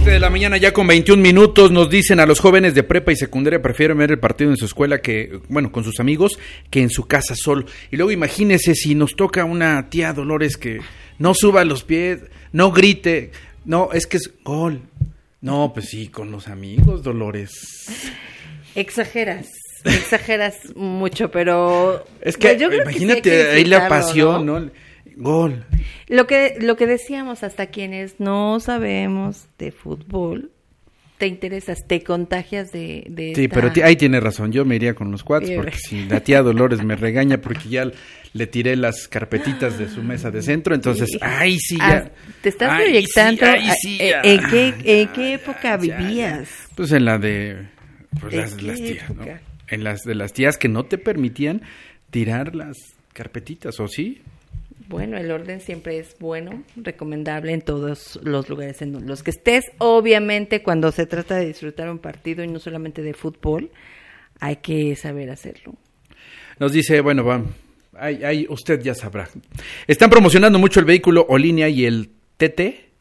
7 de la mañana ya con 21 minutos, nos dicen a los jóvenes de prepa y secundaria prefieren ver el partido en su escuela que, bueno, con sus amigos, que en su casa solo. Y luego imagínese si nos toca una tía Dolores que no suba los pies, no grite, no, es que es gol. No, pues sí, con los amigos, Dolores. Exageras mucho, pero... Es que, pues yo creo imagínate, que sí hay que ahí la pasión, ¿no? ¿no? Gol. Lo que decíamos, hasta quienes no sabemos de fútbol, te interesas, te contagias de Sí, pero ahí tiene razón, yo me iría con los cuates, porque si la tía Dolores me regaña porque ya le tiré las carpetitas de su mesa de centro, entonces, sí. ¡Ay, sí, ya! Te estás proyectando, sí, ¿en qué época vivías? Ya. Pues en la de... Pues las tías, ¿no? En las de las tías que no te permitían tirar las carpetitas, ¿o sí? Bueno, el orden siempre es bueno, recomendable en todos los lugares en los que estés. Obviamente, cuando se trata de disfrutar un partido y no solamente de fútbol, hay que saber hacerlo. Nos dice, bueno, ahí usted ya sabrá. Están promocionando mucho el vehículo Olinia y el TT,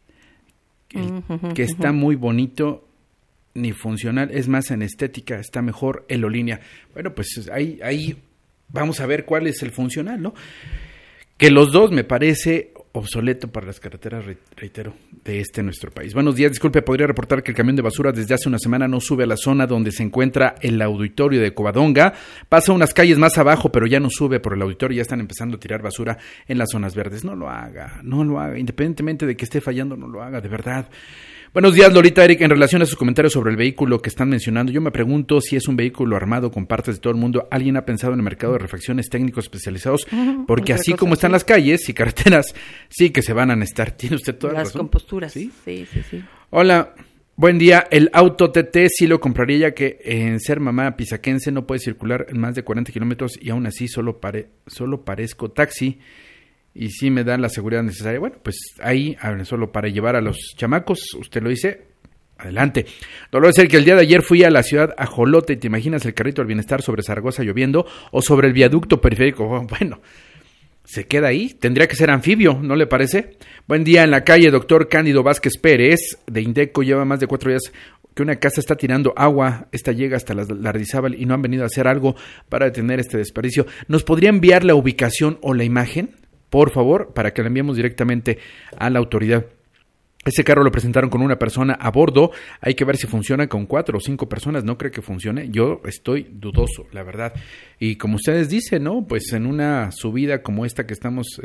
que está muy bonito, ni funcional, es más en estética, está mejor el Olinia. Bueno, pues ahí vamos a ver cuál es el funcional, ¿no? Que los dos me parece obsoleto para las carreteras, reitero, de nuestro país. Buenos días, disculpe, podría reportar que el camión de basura desde hace una semana no sube a la zona donde se encuentra el auditorio de Covadonga, pasa unas calles más abajo, pero ya no sube por el auditorio, ya están empezando a tirar basura en las zonas verdes. No lo haga, independientemente de que esté fallando, no lo haga, de verdad. Buenos días, Lolita, Eric. En relación a sus comentarios sobre el vehículo que están mencionando, yo me pregunto si es un vehículo armado con partes de todo el mundo. ¿Alguien ha pensado en el mercado de refacciones técnicos especializados? Porque así como están las calles y carreteras, sí que se van a necesitar. ¿Tiene usted toda la razón? Las composturas. ¿Sí? Sí. Hola, buen día. El auto TT sí lo compraría, ya que en ser mamá pisaquense no puede circular en más de 40 kilómetros y aún así solo parezco taxi. Y sí me dan la seguridad necesaria. Bueno, pues ahí, solo para llevar a los chamacos, usted lo dice, adelante. Dolores, que el día de ayer fui a la ciudad Ajolote, y te imaginas el carrito del bienestar sobre Zaragoza lloviendo, o sobre el viaducto periférico. Bueno, se queda ahí, tendría que ser anfibio, ¿no le parece? Buen día, en la calle Doctor Cándido Vázquez Pérez, de Indeco, lleva más de 4 días que una casa está tirando agua, esta llega hasta la Lardizábal y no han venido a hacer algo para detener este desperdicio. ¿Nos podría enviar la ubicación o la imagen? Por favor, para que la enviemos directamente a la autoridad. Ese carro lo presentaron con una persona a bordo. Hay que ver si funciona con 4 o 5 personas. No creo que funcione. Yo estoy dudoso, la verdad. Y como ustedes dicen, ¿no? Pues en una subida como esta que estamos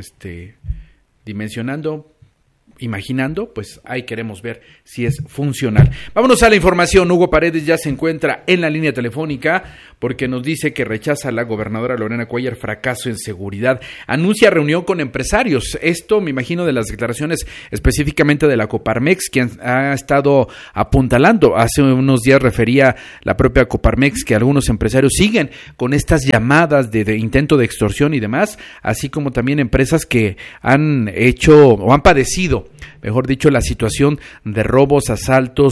dimensionando, imaginando, pues ahí queremos ver si es funcional. Vámonos a la información. Hugo Paredes ya se encuentra en la línea telefónica porque nos dice que rechaza a la gobernadora Lorena Cuéllar fracaso en seguridad. Anuncia reunión con empresarios. Esto me imagino de las declaraciones específicamente de la Coparmex, quien ha estado apuntalando. Hace unos días refería la propia Coparmex que algunos empresarios siguen con estas llamadas de intento de extorsión y demás, así como también empresas que han hecho o han padecido, mejor dicho, la situación de robos, asaltos,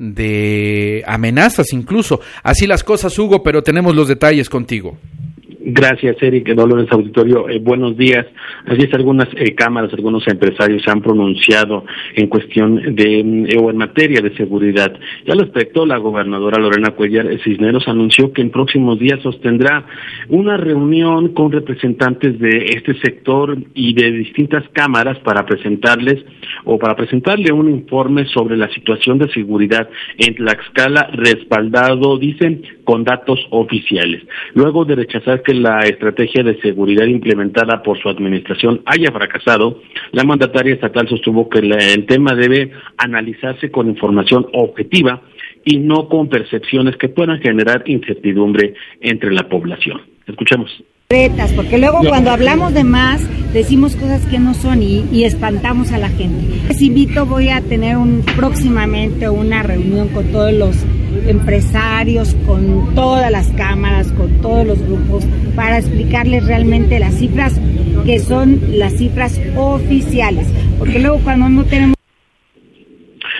de amenazas incluso. Así las cosas, Hugo, pero tenemos los detalles contigo. Gracias, Eric. Dolores Auditorio, buenos días. Así es, algunas cámaras, algunos empresarios se han pronunciado en cuestión de o en materia de seguridad. Y al respecto, la gobernadora Lorena Cuéllar Cisneros anunció que en próximos días sostendrá una reunión con representantes de este sector y de distintas cámaras para presentarle un informe sobre la situación de seguridad en Tlaxcala, respaldado, dicen, con datos oficiales. Luego de rechazar que la estrategia de seguridad implementada por su administración haya fracasado, la mandataria estatal sostuvo que el tema debe analizarse con información objetiva y no con percepciones que puedan generar incertidumbre entre la población. Escuchemos. Porque luego cuando hablamos de más decimos cosas que no son y espantamos a la gente. Les invito, voy a tener próximamente una reunión con todos los empresarios, con todas las cámaras, con todos los grupos, para explicarles realmente las cifras que son las cifras oficiales, porque luego cuando no tenemos...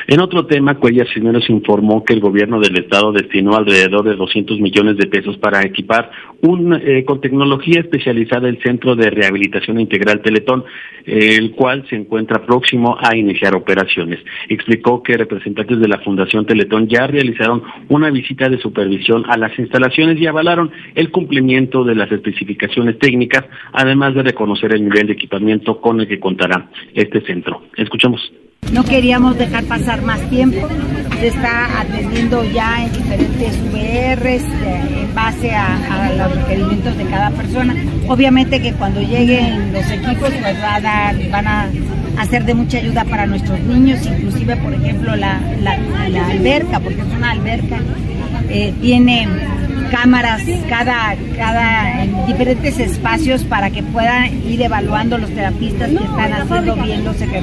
En otro tema, Cuellar Cisneros informó que el gobierno del estado destinó alrededor de 200 millones de pesos para equipar con tecnología especializada el Centro de Rehabilitación Integral Teletón, el cual se encuentra próximo a iniciar operaciones. Explicó que representantes de la Fundación Teletón ya realizaron una visita de supervisión a las instalaciones y avalaron el cumplimiento de las especificaciones técnicas, además de reconocer el nivel de equipamiento con el que contará este centro. Escuchemos. No queríamos dejar pasar más tiempo, se está atendiendo ya en diferentes VRs en base a los requerimientos de cada persona. Obviamente que cuando lleguen los equipos pues van a ser de mucha ayuda para nuestros niños, inclusive por ejemplo la alberca, porque es una alberca, tiene cámaras cada en diferentes espacios para que puedan ir evaluando los terapistas que están haciendo bien los ejercicios.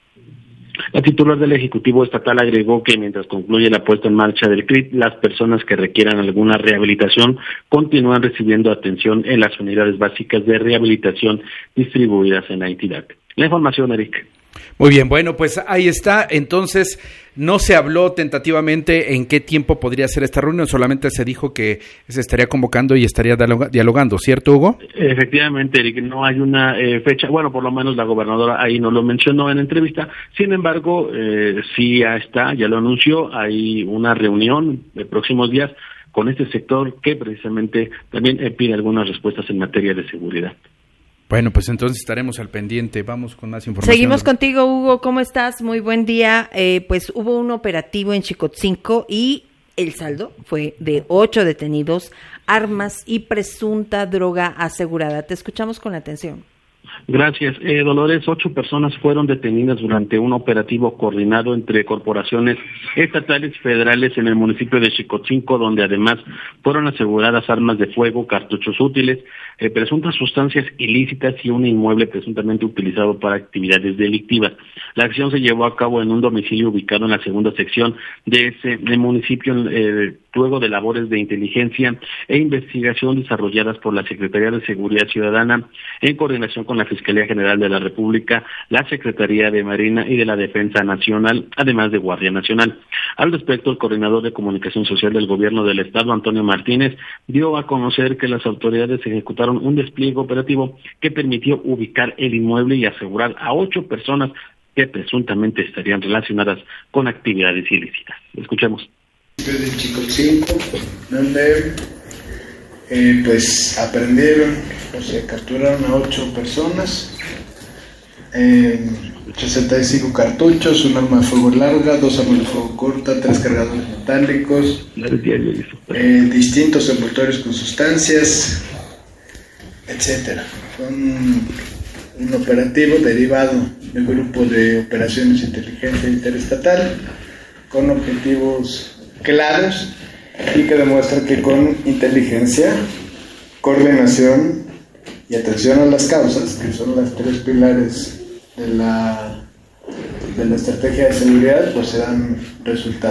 La titular del Ejecutivo Estatal agregó que mientras concluye la puesta en marcha del CRIT, las personas que requieran alguna rehabilitación continúan recibiendo atención en las unidades básicas de rehabilitación distribuidas en la entidad. La información, Eric. Muy bien, bueno, pues ahí está. Entonces, no se habló tentativamente en qué tiempo podría ser esta reunión, solamente se dijo que se estaría convocando y estaría dialogando, ¿cierto, Hugo? Efectivamente, Eric, no hay una fecha, bueno, por lo menos la gobernadora ahí no lo mencionó en la entrevista, sin embargo, sí ya lo anunció, hay una reunión de próximos días con este sector que precisamente también pide algunas respuestas en materia de seguridad. Bueno, pues entonces estaremos al pendiente. Vamos con más información. Seguimos contigo, Hugo. ¿Cómo estás? Muy buen día. Pues hubo un operativo en Chicotzinco y el saldo fue de 8 detenidos, armas y presunta droga asegurada. Te escuchamos con atención. Gracias. Dolores, 8 personas fueron detenidas durante un operativo coordinado entre corporaciones estatales y federales en el municipio de Chicotzinco, donde además fueron aseguradas armas de fuego, cartuchos útiles, presuntas sustancias ilícitas y un inmueble presuntamente utilizado para actividades delictivas. La acción se llevó a cabo en un domicilio ubicado en la segunda sección de ese municipio, luego de labores de inteligencia e investigación desarrolladas por la Secretaría de Seguridad Ciudadana en coordinación con la Fiscalía General de la República, la Secretaría de Marina y de la Defensa Nacional, además de Guardia Nacional. Al respecto, el coordinador de comunicación social del Gobierno del Estado, Antonio Martínez, dio a conocer que las autoridades ejecutaron un despliegue operativo que permitió ubicar el inmueble y asegurar a 8 personas que presuntamente estarían relacionadas con actividades ilícitas. Escuchemos. De Chicotzinco, donde pues aprendieron, capturaron a 8 personas, 65 cartuchos, un arma de fuego larga, 2 armas de fuego corta, 3 cargadores metálicos, distintos envoltorios con sustancias, etcétera. Fue un operativo derivado del Grupo de Operaciones de Inteligencia Interestatal con objetivos claros y que demuestra que con inteligencia, coordinación y atención a las causas, que son las 3 pilares de la estrategia de seguridad, pues se dan resultados.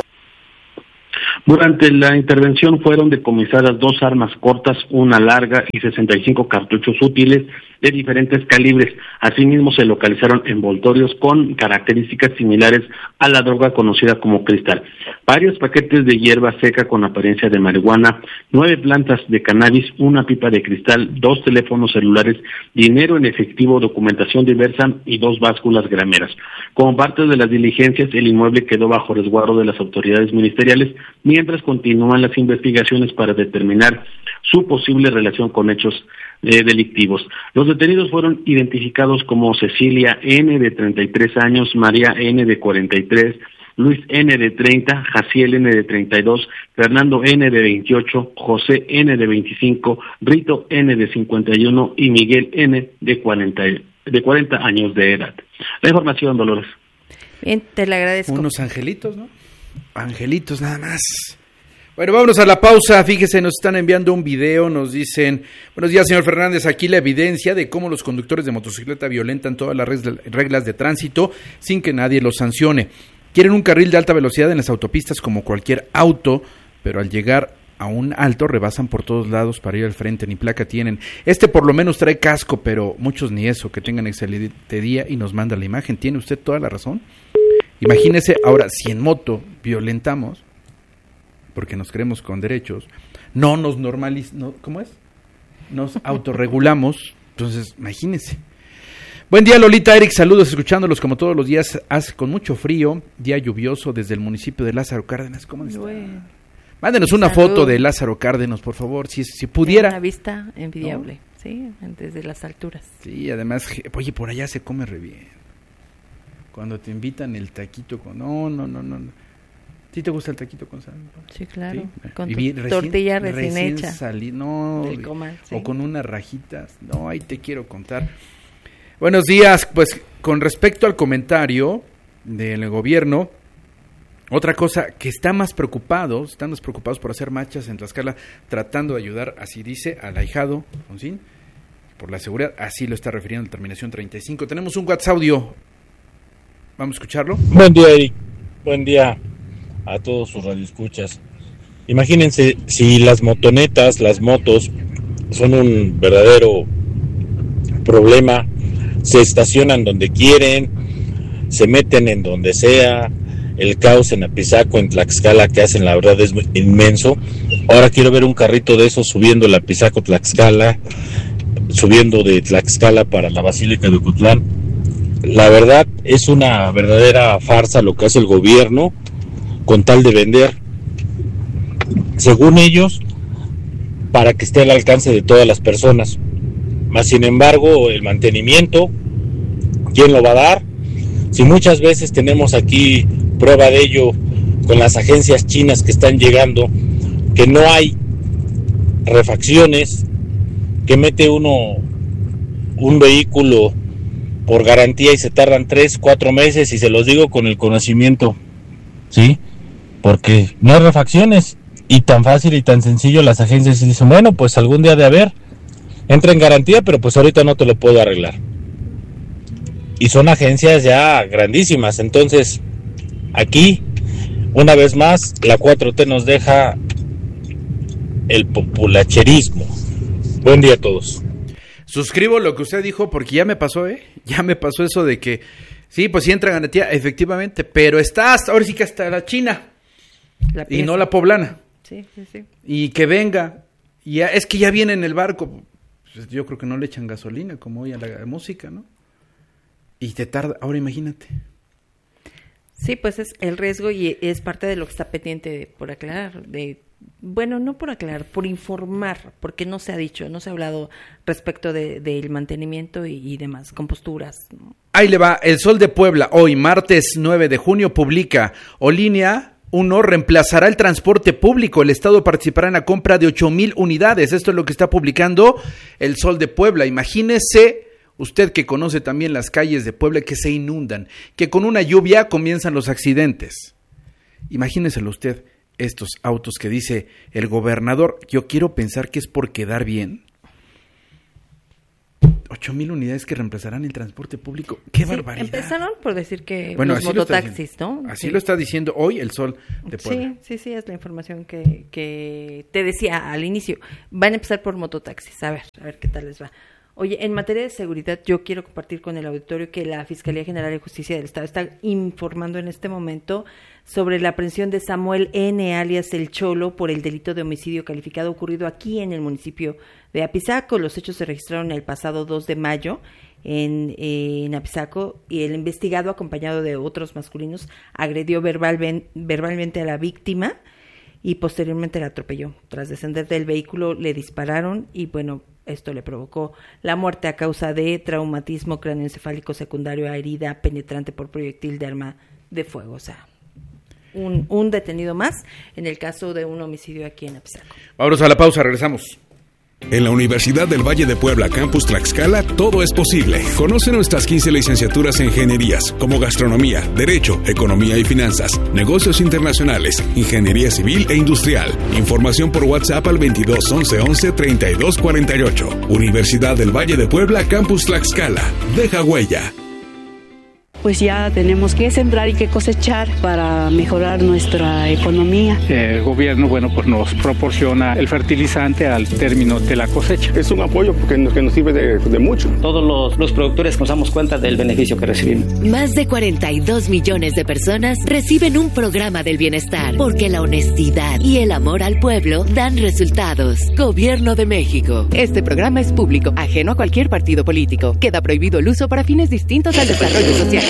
Durante la intervención fueron decomisadas 2 armas cortas, una larga y 65 cartuchos útiles de diferentes calibres. Asimismo, se localizaron envoltorios con características similares a la droga conocida como cristal, varios paquetes de hierba seca con apariencia de marihuana, 9 plantas de cannabis, una pipa de cristal, 2 teléfonos celulares, dinero en efectivo, documentación diversa y 2 básculas grameras. Como parte de las diligencias, el inmueble quedó bajo resguardo de las autoridades ministeriales, mientras continúan las investigaciones para determinar su posible relación con hechos delictivos. Los detenidos fueron identificados como Cecilia N., de 33 años, María N., de 43, Luis N., de 30, Jaciel N., de 32, Fernando N., de 28, José N., de 25, Rito N., de 51 y Miguel N., de 40 años de edad. La información, Dolores. Bien, te la agradezco. Unos angelitos, ¿no? Angelitos nada más. Bueno, vámonos a la pausa. Fíjese, nos están enviando un video, nos dicen: buenos días, señor Fernández, aquí la evidencia de cómo los conductores de motocicleta violentan todas las reglas de tránsito sin que nadie los sancione. Quieren un carril de alta velocidad en las autopistas como cualquier auto, pero al llegar a un alto rebasan por todos lados para ir al frente, ni placa tienen. Por lo menos trae casco, pero muchos ni eso. Que tengan excelente día y nos manda la imagen. Tiene usted toda la razón. Imagínese, ahora, si en moto violentamos, porque nos creemos con derechos, no nos ¿cómo es? Nos autorregulamos, entonces, imagínese. Buen día, Lolita, Eric, saludos, escuchándolos como todos los días, hace con mucho frío, día lluvioso desde el municipio de Lázaro Cárdenas. ¿Cómo está? Mándenos una foto de Lázaro Cárdenas, por favor, si pudiera. Una vista envidiable, ¿no? Sí, desde las alturas. Sí, además, oye, por allá se come re bien. Cuando te invitan el taquito con... No. ¿Sí te gusta el taquito con sal? Sí, claro. ¿Sí? Con tortilla recién hecha. O con unas rajitas. No, ahí te quiero contar. Buenos días, pues con respecto al comentario del gobierno, otra cosa que están más preocupados por hacer marchas en Tlaxcala, tratando de ayudar, así dice, al ahijado, Alfonsín, por la seguridad, así lo está refiriendo la terminación 35. Tenemos un WhatsApp audio, vamos a escucharlo. Buen día, Eric, buen día a todos sus radioescuchas. Imagínense si las motonetas, las motos, son un verdadero problema. Se estacionan donde quieren, se meten en donde sea, el caos en Apizaco, en Tlaxcala que hacen, la verdad es inmenso. Ahora quiero ver un carrito de esos subiendo la Apizaco Tlaxcala, subiendo de Tlaxcala para la Basílica de Ocotlán. La verdad es una verdadera farsa lo que hace el gobierno con tal de vender, según ellos, para que esté al alcance de todas las personas. Más sin embargo, el mantenimiento, ¿quién lo va a dar? Si muchas veces tenemos aquí prueba de ello con las agencias chinas que están llegando, que no hay refacciones, que mete uno un vehículo por garantía y se tardan 3-4 meses, y se los digo con el conocimiento, ¿sí? Porque no hay refacciones, y tan fácil y tan sencillo las agencias dicen, bueno, pues algún día de haber, entra en garantía, pero pues ahorita no te lo puedo arreglar. Y son agencias ya grandísimas. Entonces, aquí, una vez más, la 4T nos deja el populacherismo. Buen día a todos. Suscribo lo que usted dijo porque ya me pasó, ya me pasó eso de que, sí, pues sí entra en garantía, efectivamente, pero está ahora sí que hasta la China, y no la poblana. Sí. Y que venga, y ya, es que ya viene en el barco. Yo creo que no le echan gasolina como hoy a la música, ¿no? Y te tarda, ahora imagínate. Sí, pues es el riesgo y es parte de lo que está pendiente por aclarar, no por aclarar, por informar, porque no se ha dicho, no se ha hablado respecto del mantenimiento y demás, con posturas, ¿no? Ahí le va, El Sol de Puebla, hoy, martes 9 de junio, publica, Olínea 1 reemplazará el transporte público. El Estado participará en la compra de 8,000 unidades. Esto es lo que está publicando El Sol de Puebla. Imagínese usted que conoce también las calles de Puebla que se inundan, que con una lluvia comienzan los accidentes. Imagíneselo usted, estos autos que dice el gobernador, yo quiero pensar que es por quedar bien. 8,000 unidades que reemplazarán el transporte público. ¡Qué barbaridad! Empezaron por decir que los mototaxis, ¿no? Así lo está diciendo hoy El Sol de Puebla. Sí, es la información que te decía al inicio. Van a empezar por mototaxis. A ver qué tal les va. Oye, en materia de seguridad, yo quiero compartir con el auditorio que la Fiscalía General de Justicia del Estado está informando en este momento sobre la aprehensión de Samuel N., alias El Cholo, por el delito de homicidio calificado ocurrido aquí en el municipio de Apizaco. Los hechos se registraron el pasado 2 de mayo en Apizaco, y el investigado, acompañado de otros masculinos, agredió verbalmente a la víctima y posteriormente la atropelló. Tras descender del vehículo le dispararon y esto le provocó la muerte a causa de traumatismo cráneoencefálico secundario a herida penetrante por proyectil de arma de fuego. O sea, un detenido más en el caso de un homicidio aquí en Apizaco. Vámonos a la pausa, regresamos. En la Universidad del Valle de Puebla, Campus Tlaxcala, todo es posible. Conoce nuestras 15 licenciaturas en ingenierías, como gastronomía, derecho, economía y finanzas, negocios internacionales, ingeniería civil e industrial. Información por WhatsApp al 22 11 11 32 48. Universidad del Valle de Puebla, Campus Tlaxcala. Deja huella. pues ya tenemos que sembrar y que cosechar para mejorar nuestra economía. El gobierno, bueno, pues nos proporciona el fertilizante al término de la cosecha. Es un apoyo que nos sirve de mucho. Todos los productores nos damos cuenta del beneficio que recibimos. Más de 42 millones de personas reciben un programa del bienestar, porque la honestidad y el amor al pueblo dan resultados. Gobierno de México. Este programa es público, ajeno a cualquier partido político. Queda prohibido el uso para fines distintos al desarrollo social.